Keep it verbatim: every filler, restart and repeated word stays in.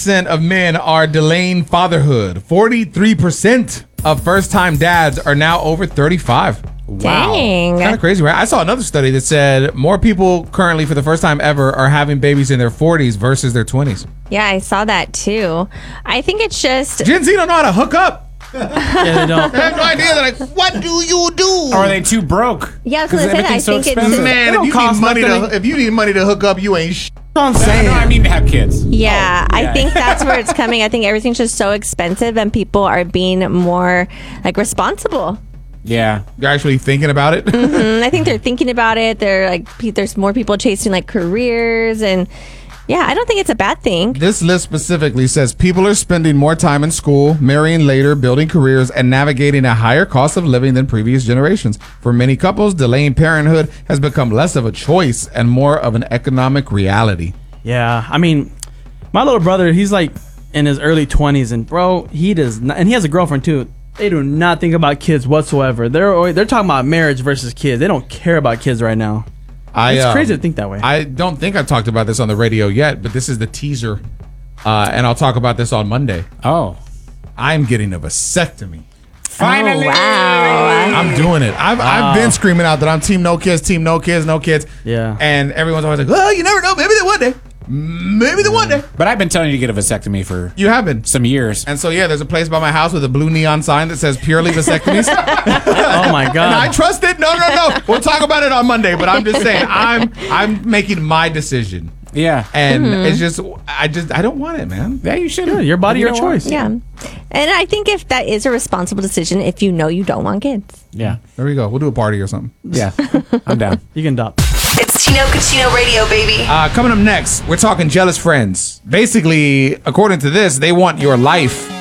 percent of men are delaying fatherhood. forty-three percent of first-time dads are now over thirty-five. Wow. Dang. Kind of crazy, right? I saw another study that said more people currently, for the first time ever, are having babies in their forties versus their twenties. Yeah, I saw that too. I think it's just Gen Z don't know how to hook up. Yeah, they don't. I have no idea. They're like, what do you do? Or are they too broke? Yeah, that's what I said. I everything's so think it's expensive. Man, if you, need money to, if you need money to hook up, you ain't sh- I'm No, saying. no, I mean to have kids. Yeah, Oh, I yeah. think that's where it's coming. I think everything's just so expensive and people are being more like responsible. Yeah. You're actually thinking about it? Mm, I think they're thinking about it. They're like, pe- there's more people chasing like careers and yeah, I don't think it's a bad thing. This list specifically says people are spending more time in school, marrying later, building careers, and navigating a higher cost of living than previous generations. For many couples, delaying parenthood has become less of a choice and more of an economic reality. Yeah, I mean, my little brother, he's like in his early twenties, and bro, he does not, and he has a girlfriend too. They do not think about kids whatsoever. They're always, they're talking about marriage versus kids. They don't care about kids right now. I, It's um, crazy to think that way. I don't think I've talked about this on the radio yet, but this is the teaser, uh, and I'll talk about this on Monday. Oh. I'm getting a vasectomy. Finally. Oh, wow. I'm doing it. I've, I've been screaming out that I'm team no kids, team no kids, no kids. Yeah. And everyone's always like, well, you never know. Maybe they one day. Maybe the one day. But I've been telling you to get a vasectomy for You have been. some years. And so, yeah, there's a place by my house with a blue neon sign that says purely vasectomies. Oh my And I god. trust it. No, no, no. We'll talk about it on Monday, but I'm just saying I'm I'm making my decision. Yeah. And it's just I just I don't want it, man. Yeah, you should. Yeah, your body, You your know what? choice. Yeah. And I think if that is a responsible decision, if you know you don't want kids. Yeah. There we go. We'll do a party or something. Yeah. I'm down. You can adopt. It's Tino Cucino Radio, baby. Uh, coming up next, we're talking jealous friends. Basically, according to this, they want your life